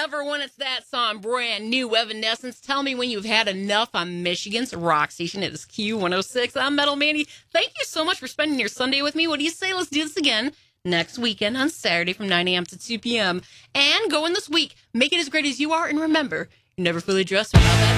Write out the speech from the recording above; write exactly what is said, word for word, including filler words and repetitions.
ever when it's that song, brand new Evanescence. Tell me when you've had enough on Michigan's rock station. It is Q one oh six. I'm Metal Mandy. Thank you so much for spending your Sunday with me. What do you say? Let's do this again next weekend on Saturday from nine a.m. to two p.m. And go in this week. Make it as great as you are. And remember, you're never fully dressed without that